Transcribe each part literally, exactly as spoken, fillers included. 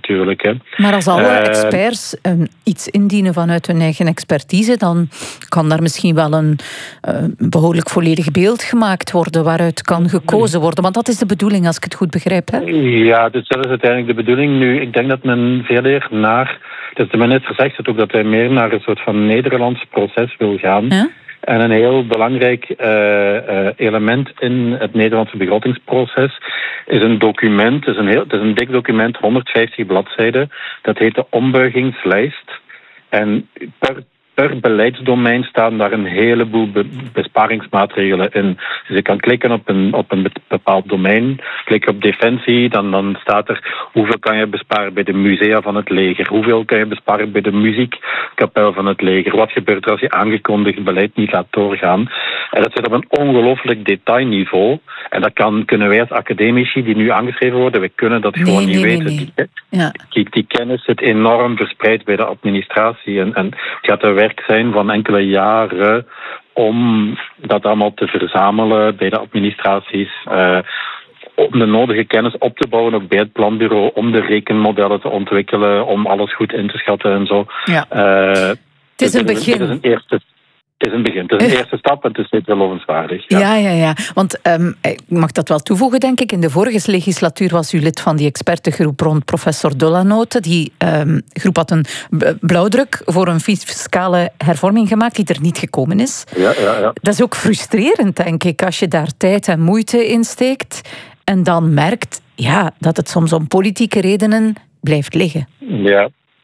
natuurlijk. Hè. Maar als alle Uh, experts um, iets indienen vanuit hun eigen expertise, dan kan daar misschien wel een uh, behoorlijk volledig beeld gemaakt worden waaruit kan gekozen worden. Want dat is de bedoeling, als ik het goed begrijp. Hè? Ja, dus dat is uiteindelijk de bedoeling. Nu, ik denk dat men veel eer naar... Dus de minister zegt het ook, dat hij meer naar een soort van Nederlands proces wil gaan. Ja? En een heel belangrijk uh, uh, element in het Nederlandse begrotingsproces is een document, het is een, heel, het is een dik document, honderdvijftig bladzijden. Dat heet de ombuigingslijst. En per, per beleidsdomein staan daar een heleboel be- besparingsmaatregelen in. Dus je kan klikken op een, op een bepaald domein, klik op defensie, dan, dan staat er hoeveel kan je besparen bij de musea van het leger, hoeveel kan je besparen bij de muziekkapel van het leger, wat gebeurt er als je aangekondigd beleid niet laat doorgaan. En dat zit op een ongelooflijk detailniveau. En dat kan, kunnen wij als academici die nu aangeschreven worden, wij kunnen dat nee, gewoon niet nee, weten. Nee, nee. Die, ja. die, die kennis zit enorm verspreid bij de administratie. En, en het gaat een werk zijn van enkele jaren om dat allemaal te verzamelen bij de administraties. Uh, om de nodige kennis op te bouwen, ook bij het planbureau, om de rekenmodellen te ontwikkelen, om alles goed in te schatten en zo. Ja. Uh, het is een begin. Het is een eerste Het is een begin. Het is een eerste stap en het is zeker lovenswaardig. Ja, ja, ja. ja. Want um, ik mag dat wel toevoegen, denk ik. In de vorige legislatuur was u lid van die expertengroep rond professor Delanote. Die um, groep had een blauwdruk voor een fiscale hervorming gemaakt die er niet gekomen is. Ja, ja, ja. Dat is ook frustrerend, denk ik, als je daar tijd en moeite in steekt en dan merkt ja, dat het soms om politieke redenen blijft liggen. Ja.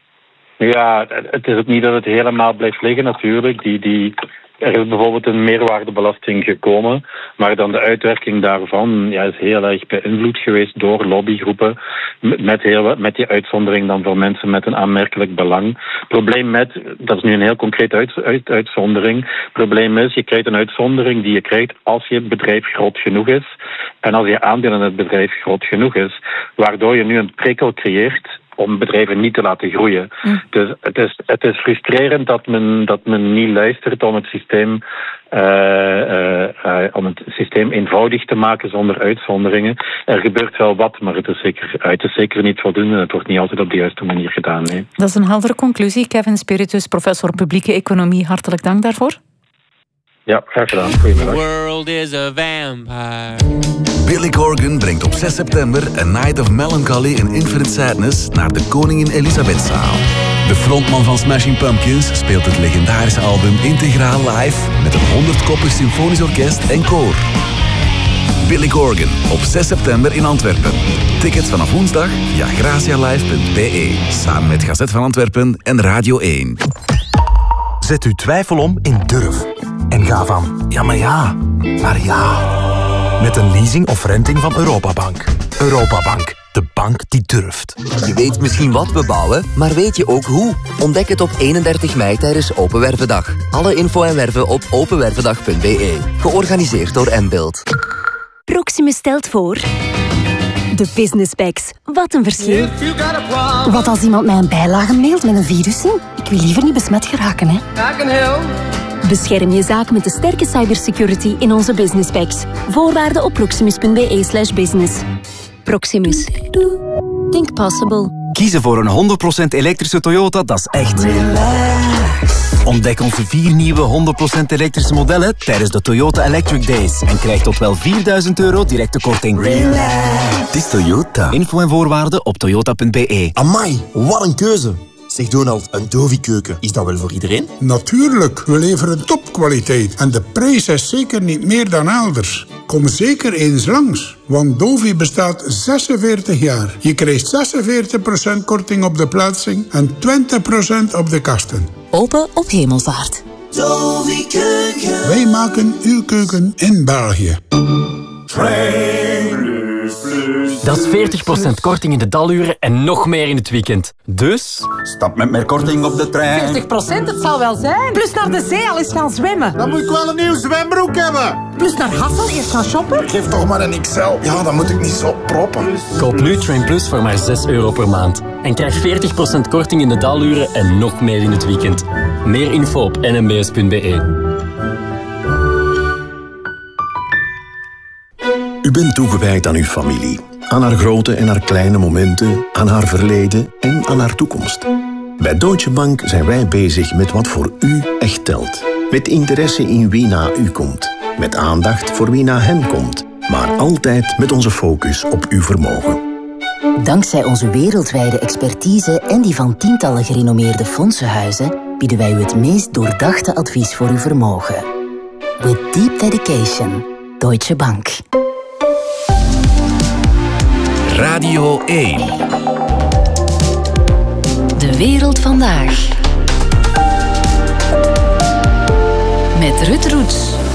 Ja, het is ook niet dat het helemaal blijft liggen natuurlijk. Die, die, er is bijvoorbeeld een meerwaardebelasting gekomen, maar dan de uitwerking daarvan ja, is heel erg beïnvloed geweest door lobbygroepen, met, heel, met die uitzondering dan voor mensen met een aanmerkelijk belang. Probleem met, dat is nu een heel concrete uit, uit, uitzondering, probleem is, je krijgt een uitzondering die je krijgt als je bedrijf groot genoeg is en als je aandeel in het bedrijf groot genoeg is, waardoor je nu een prikkel creëert om bedrijven niet te laten groeien. Mm. Dus het is, het is frustrerend dat men, dat men niet luistert om het systeem uh, uh, uh, om het systeem eenvoudig te maken zonder uitzonderingen. Er gebeurt wel wat, maar het is zeker, het is zeker niet voldoende. Het wordt niet altijd op de juiste manier gedaan. Nee. Dat is een heldere conclusie. Kevin Spiritus, professor publieke economie. Hartelijk dank daarvoor. Ja, graag gedaan. Goedemiddag. The world is a vampire. Billy Corgan brengt op zes september A Night of Melancholy and Infinite Sadness naar de Koningin Elisabethzaal. De frontman van Smashing Pumpkins speelt het legendarische album integraal live met een honderdkoppig symfonisch orkest en koor. Billy Corgan op zes september in Antwerpen. Tickets vanaf woensdag via gracialive punt b e. Samen met Gazet van Antwerpen en Radio één. Zet uw twijfel om in durf. En ga van ja, maar ja, naar ja. Met een leasing of renting van Europabank. Europabank, de bank die durft. Je weet misschien wat we bouwen, maar weet je ook hoe? Ontdek het op eenendertig mei tijdens Open Wervendag. Alle info en werven op openwervendag punt b e. Georganiseerd door N-Build. Proximus stelt voor... De Business Packs. Wat een verschil. Wat als iemand mij een bijlage mailt met een virus in? Ik wil liever niet besmet geraken, hè. Bescherm je zaak met de sterke cybersecurity in onze Business Packs. Voorwaarden op proximus punt b e slash business. Proximus. Think possible. Kiezen voor een honderd procent elektrische Toyota, dat is echt. Relax. Ontdek onze vier nieuwe honderd procent elektrische modellen tijdens de Toyota Electric Days. En krijg tot wel vierduizend euro directe korting. Relax. Het is Toyota. Info en voorwaarden op toyota punt b e. Amai, wat een keuze. Zeg Donald, een Dovi-keuken, is dat wel voor iedereen? Natuurlijk, we leveren topkwaliteit. En de prijs is zeker niet meer dan elders. Kom zeker eens langs, want Dovi bestaat zesenveertig jaar. Je krijgt zesenveertig procent korting op de plaatsing en twintig procent op de kasten. Open op Hemelvaart. Dovi-keuken. Wij maken uw keuken in België. Dat is veertig procent korting in de daluren en nog meer in het weekend. Dus... Stap met meer korting op de trein. veertig procent, het zal wel zijn. Plus naar de zee al eens gaan zwemmen. Dan moet ik wel een nieuw zwembroek hebben. Plus naar Hassel eerst gaan shoppen. Geef toch maar een X L. Ja, dan moet ik niet zo proppen. Koop nu Train Plus voor maar zes euro per maand. En krijg veertig procent korting in de daluren en nog meer in het weekend. Meer info op n m b s punt b e. U bent toegewijd aan uw familie. Aan haar grote en haar kleine momenten, aan haar verleden en aan haar toekomst. Bij Deutsche Bank zijn wij bezig met wat voor u echt telt. Met interesse in wie na u komt. Met aandacht voor wie na hen komt. Maar altijd met onze focus op uw vermogen. Dankzij onze wereldwijde expertise en die van tientallen gerenommeerde fondsenhuizen bieden wij u het meest doordachte advies voor uw vermogen. With deep dedication. Deutsche Bank. Radio één. De wereld vandaag. Met Ruud Roets.